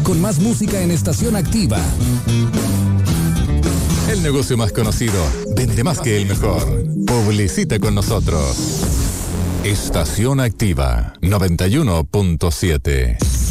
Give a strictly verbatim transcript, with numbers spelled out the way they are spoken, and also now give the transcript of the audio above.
con más música en Estación Activa. El negocio más conocido vende más que el mejor. Publicita con nosotros. Estación Activa noventa y uno punto siete.